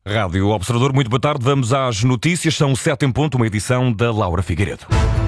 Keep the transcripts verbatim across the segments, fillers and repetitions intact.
Rádio Observador, muito boa tarde. Vamos às notícias. São sete em ponto, uma edição da Laura Figueiredo.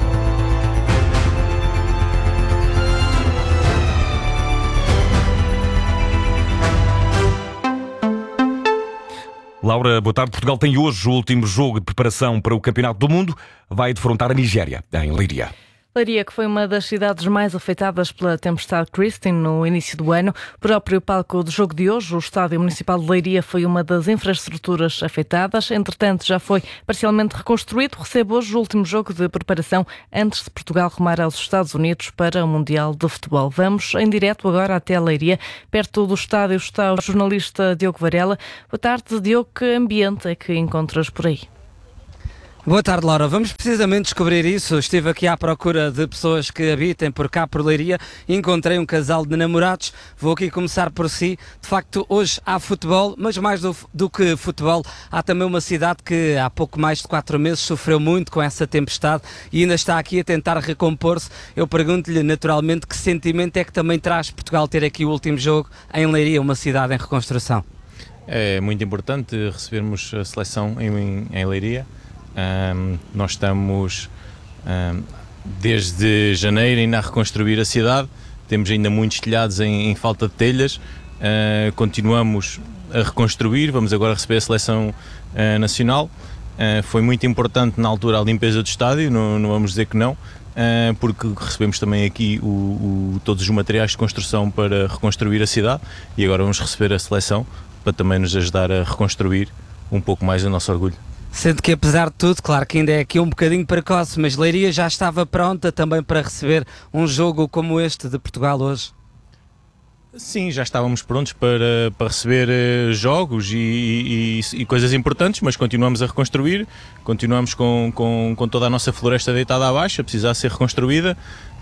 Laura, boa tarde. Portugal tem hoje o último jogo de preparação para o Campeonato do Mundo. Vai defrontar a Nigéria, em Leiria. Leiria, que foi uma das cidades mais afetadas pela tempestade Kristin no início do ano. O próprio palco do jogo de hoje, o Estádio Municipal de Leiria, foi uma das infraestruturas afetadas. Entretanto, já foi parcialmente reconstruído. Recebe hoje o último jogo de preparação antes de Portugal rumar aos Estados Unidos para o Mundial de Futebol. Vamos em direto agora até a Leiria. Perto do estádio está o jornalista Diogo Varela. Boa tarde, Diogo. Que ambiente é que encontras por aí? Boa tarde, Laura. Vamos precisamente descobrir isso. Estive aqui à procura de pessoas que habitem por cá, por Leiria, e encontrei um casal de namorados. Vou aqui começar por si. De facto, hoje há futebol, mas mais do, do que futebol, há também uma cidade que há pouco mais de quatro meses sofreu muito com essa tempestade e ainda está aqui a tentar recompor-se. Eu pergunto-lhe naturalmente que sentimento é que também traz Portugal ter aqui o último jogo em Leiria, uma cidade em reconstrução. É muito importante recebermos a seleção em, em Leiria. Um, nós estamos um, desde janeiro ainda a reconstruir a cidade, temos ainda muitos telhados em, em falta de telhas, uh, continuamos a reconstruir, vamos agora receber a seleção uh, nacional. Uh, foi muito importante na altura a limpeza do estádio, não, não vamos dizer que não, uh, porque recebemos também aqui o, o, todos os materiais de construção para reconstruir a cidade e agora vamos receber a seleção para também nos ajudar a reconstruir um pouco mais o nosso orgulho. Sendo que, apesar de tudo, claro que ainda é aqui um bocadinho precoce, mas Leiria já estava pronta também para receber um jogo como este de Portugal hoje? Sim, já estávamos prontos para, para receber uh, jogos e, e, e coisas importantes, mas continuamos a reconstruir, continuamos com, com, com toda a nossa floresta deitada abaixo, a precisar ser reconstruída,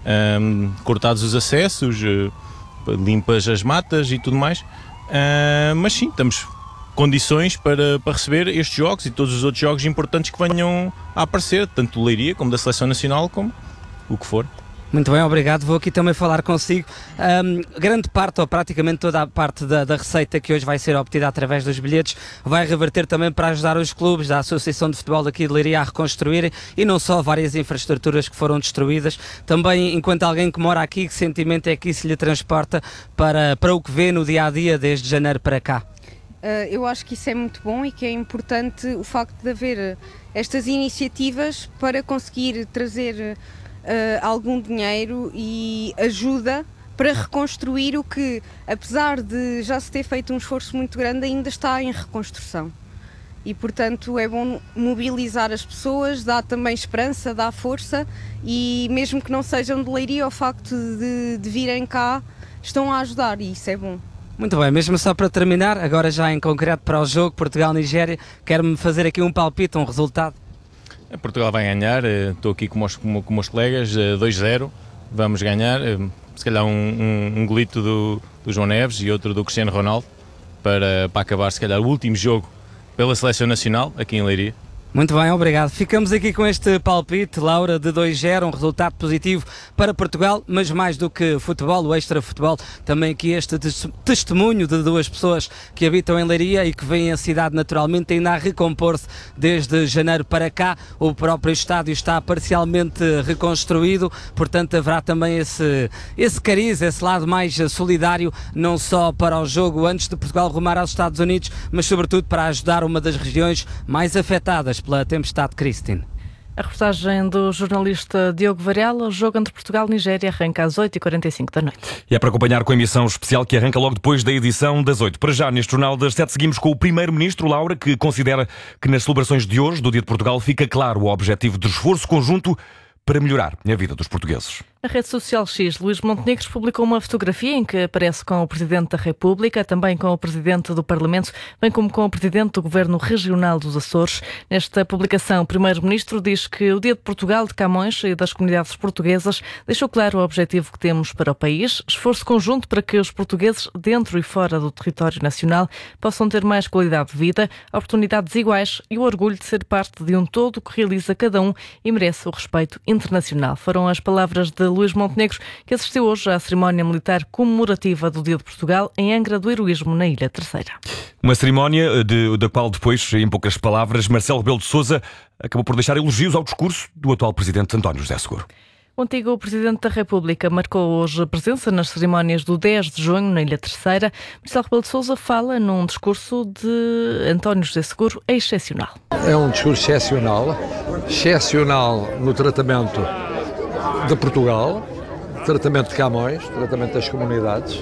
um, cortados os acessos, uh, limpas as matas e tudo mais, uh, mas sim, estamos condições para, para receber estes jogos e todos os outros jogos importantes que venham a aparecer, tanto do Leiria como da Seleção Nacional, como o que for. Muito bem, obrigado. Vou aqui também falar consigo. Um, grande parte, ou praticamente toda a parte da, da receita que hoje vai ser obtida através dos bilhetes, vai reverter também para ajudar os clubes da Associação de Futebol daqui de Leiria a reconstruírem, e não só várias infraestruturas que foram destruídas. Também, enquanto alguém que mora aqui, que sentimento é que isso lhe transporta para, para o que vê no dia-a-dia desde janeiro para cá? Uh, eu acho que isso é muito bom e que é importante o facto de haver estas iniciativas para conseguir trazer uh, algum dinheiro e ajuda para reconstruir o que, apesar de já se ter feito um esforço muito grande, ainda está em reconstrução. E, portanto, é bom mobilizar as pessoas, dá também esperança, dá força, e mesmo que não sejam de Leiria, o facto de, de virem cá estão a ajudar, e isso é bom. Muito bem, mesmo só para terminar, agora já em concreto para o jogo Portugal-Nigéria, quero-me fazer aqui um palpite, um resultado. Portugal vai ganhar, estou aqui com os, com, com os colegas, dois zero, vamos ganhar, se calhar um, um, um golito do, do João Neves e outro do Cristiano Ronaldo, para, para acabar se calhar o último jogo pela Seleção Nacional aqui em Leiria. Muito bem, obrigado. Ficamos aqui com este palpite, Laura, de dois zero, um resultado positivo para Portugal, mas mais do que futebol, o extra futebol, também aqui este testemunho de duas pessoas que habitam em Leiria e que veem a cidade naturalmente ainda a recompor-se desde janeiro para cá. O próprio estádio está parcialmente reconstruído, portanto haverá também esse, esse cariz, esse lado mais solidário, não só para o jogo antes de Portugal rumar aos Estados Unidos, mas sobretudo para ajudar uma das regiões mais afetadas pela tempestade Kristin. A reportagem do jornalista Diogo Varela. O jogo entre Portugal e Nigéria arranca às oito e quarenta e cinco da noite. E é para acompanhar com a emissão especial que arranca logo depois da edição das oito. Para já, neste Jornal das sete, seguimos com o Primeiro-Ministro, Laura, que considera que nas celebrações de hoje, do Dia de Portugal, fica claro o objetivo de esforço conjunto para melhorar a vida dos portugueses. Na rede social X, Luís Montenegro publicou uma fotografia em que aparece com o Presidente da República, também com o Presidente do Parlamento, bem como com o Presidente do Governo Regional dos Açores. Nesta publicação, o Primeiro-Ministro diz que o Dia de Portugal de Camões e das comunidades portuguesas deixou claro o objetivo que temos para o país, esforço conjunto para que os portugueses, dentro e fora do território nacional, possam ter mais qualidade de vida, oportunidades iguais e o orgulho de ser parte de um todo que realiza cada um e merece o respeito internacional. Foram as palavras de Luís Montenegro, que assistiu hoje à cerimónia militar comemorativa do Dia de Portugal em Angra do Heroísmo, na Ilha Terceira. Uma cerimónia de, da qual depois, em poucas palavras, Marcelo Rebelo de Sousa acabou por deixar elogios ao discurso do atual presidente António José Seguro. O antigo Presidente da República marcou hoje a presença nas cerimónias do dez de junho, na Ilha Terceira. Marcelo Rebelo de Sousa fala num discurso de António José Seguro excepcional. É um discurso excepcional, excepcional no tratamento de Portugal, tratamento de Camões, tratamento das comunidades,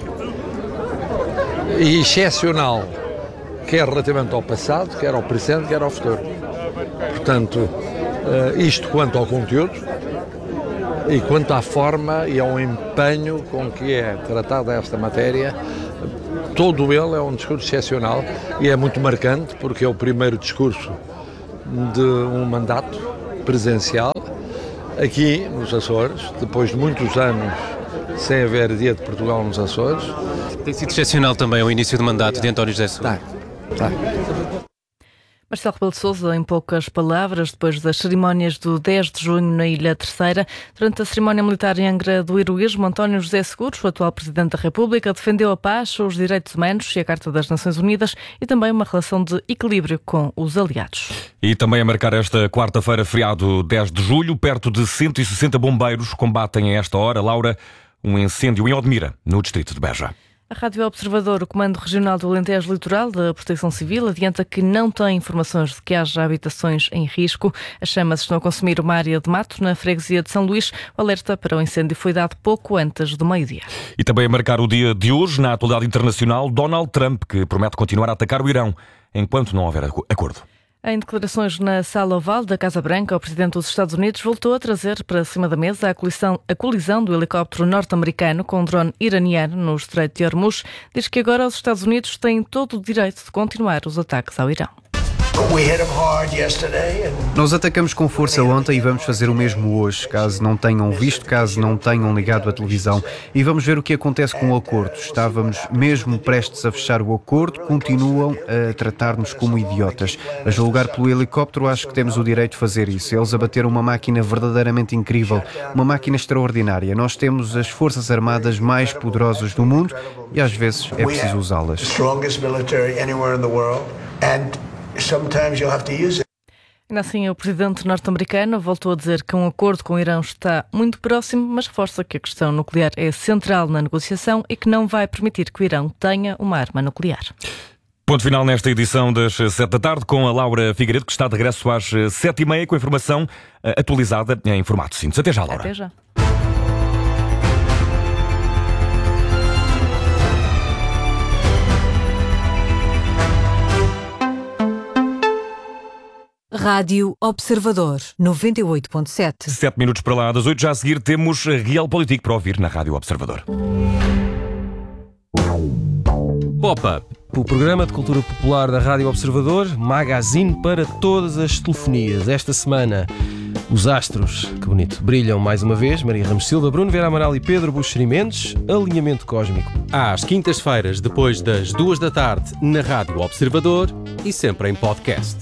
e excepcional quer relativamente ao passado, quer ao presente, quer ao futuro. Portanto, isto quanto ao conteúdo. E quanto à forma e ao empenho com que é tratada esta matéria, todo ele é um discurso excepcional e é muito marcante porque é o primeiro discurso de um mandato presidencial aqui nos Açores, depois de muitos anos sem haver Dia de Portugal nos Açores. Tem sido excepcional também o início do mandato de António José Seguro. Tá, tá. Marcelo Rebelo de Sousa, em poucas palavras, depois das cerimónias do dez de junho na Ilha Terceira. Durante a cerimónia militar em Angra do Heroísmo, António José Seguro, o atual Presidente da República, defendeu a paz, os direitos humanos e a Carta das Nações Unidas e também uma relação de equilíbrio com os aliados. E também a marcar esta quarta-feira, feriado dez de julho, perto de cento e sessenta bombeiros combatem a esta hora, Laura, um incêndio em Odmira, no distrito de Beja. A Rádio Observador, o Comando Regional do Alentejo Litoral da Proteção Civil, adianta que não tem informações de que haja habitações em risco. As chamas estão a consumir uma área de mato na freguesia de São Luís. O alerta para o incêndio foi dado pouco antes do meio-dia. E também a marcar o dia de hoje, na atualidade internacional, Donald Trump, que promete continuar a atacar o Irão enquanto não houver acordo. Em declarações na Sala Oval da Casa Branca, o Presidente dos Estados Unidos voltou a trazer para cima da mesa a colisão, a colisão do helicóptero norte-americano com um drone iraniano no Estreito de Hormuz. Diz que agora os Estados Unidos têm todo o direito de continuar os ataques ao Irão. Nós atacamos com força ontem e vamos fazer o mesmo hoje, caso não tenham visto, caso não tenham ligado a televisão. E vamos ver o que acontece com o acordo. Estávamos mesmo prestes a fechar o acordo, continuam a tratar-nos como idiotas. A julgar pelo helicóptero, acho que temos o direito de fazer isso. Eles abateram uma máquina verdadeiramente incrível, uma máquina extraordinária. Nós temos as forças armadas mais poderosas do mundo e às vezes é preciso usá-las. Ainda assim, o presidente norte-americano voltou a dizer que um acordo com o Irão está muito próximo, mas reforça que a questão nuclear é central na negociação e que não vai permitir que o Irão tenha uma arma nuclear. Ponto final nesta edição das sete da tarde com a Laura Figueiredo, que está de regresso às sete e meia com a informação atualizada em formato simples. Até já, Laura. Até já. Rádio Observador, noventa e oito ponto sete. Sete minutos para lá das oito, já a seguir temos Realpolitik para ouvir na Rádio Observador. Pop-Up, o programa de cultura popular da Rádio Observador, magazine para todas as telefonias. Esta semana, os astros, que bonito, brilham mais uma vez. Maria Ramos Silva, Bruno Vera Amaral e Pedro Buxeri Mendes, Alinhamento Cósmico. Às quintas-feiras, depois das duas da tarde, na Rádio Observador e sempre em podcast.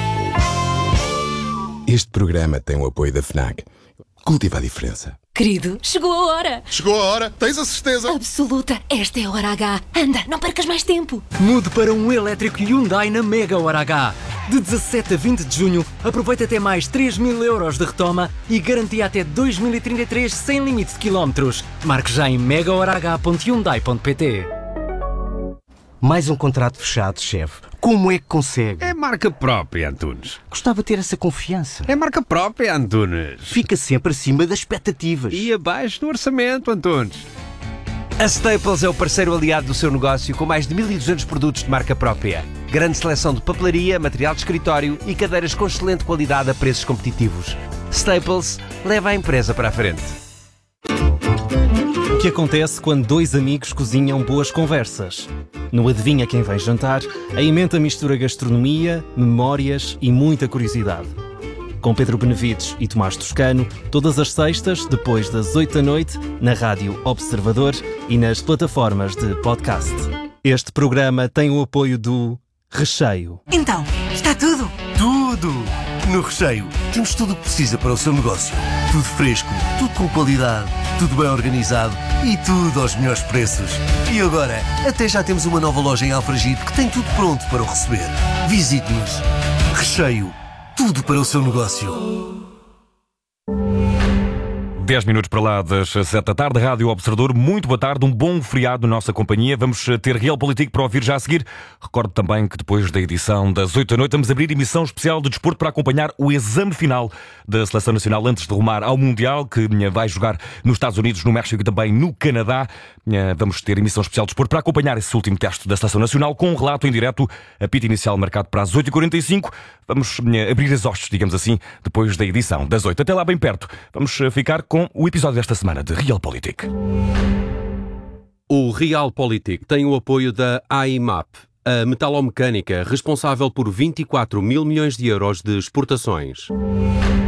Este programa tem o apoio da FNAC. Cultiva a diferença. Querido, chegou a hora. Chegou a hora? Tens a certeza? Absoluta. Esta é a hora H. Anda, não percas mais tempo. Mude para um elétrico Hyundai na Mega Hora H. De dezassete a vinte de junho, aproveita até mais três mil euros de retoma e garantia até dois mil e trinta e três sem limite de quilómetros. Marque já em mega hora h ponto hyundai ponto p t. Mais um contrato fechado, chefe. Como é que consegue? É marca própria, Antunes. Gostava de ter essa confiança. É marca própria, Antunes. Fica sempre acima das expectativas. E abaixo do orçamento, Antunes. A Staples é o parceiro aliado do seu negócio com mais de mil e duzentos produtos de marca própria. Grande seleção de papelaria, material de escritório e cadeiras com excelente qualidade a preços competitivos. Staples leva a empresa para a frente. O que acontece quando dois amigos cozinham boas conversas? No Adivinha Quem Vem Jantar, a emenda mistura gastronomia, memórias e muita curiosidade. Com Pedro Benevides e Tomás Toscano, todas as sextas, depois das oito da noite, na Rádio Observador e nas plataformas de podcast. Este programa tem o apoio do Recheio. Então, está tudo? Tudo! No Recheio, temos tudo o que precisa para o seu negócio. Tudo fresco, tudo com qualidade. tudo bem organizado e tudo aos melhores preços. E agora, até já temos uma nova loja em Alfragide que tem tudo pronto para o receber. Visite-nos. Recheio. Tudo para o seu negócio. dez minutos para lá das sete da tarde, Rádio Observador, muito boa tarde, um bom feriado na nossa companhia. Vamos ter Realpolitik para ouvir já a seguir. Recordo também que depois da edição das oito da noite vamos abrir emissão especial de desporto para acompanhar o exame final da Seleção Nacional antes de rumar ao Mundial, que vai jogar nos Estados Unidos, no México e também no Canadá. Vamos ter emissão especial de desporto para acompanhar esse último teste da Seleção Nacional com um relato em direto, apito inicial marcado para as oito e quarenta e cinco. Vamos abrir as hostes, digamos assim, depois da edição das oito. Até lá bem perto. Vamos ficar com o episódio desta semana de Realpolitik. O Realpolitik tem o apoio da A I M A P, a metalomecânica responsável por vinte e quatro mil milhões de euros de exportações.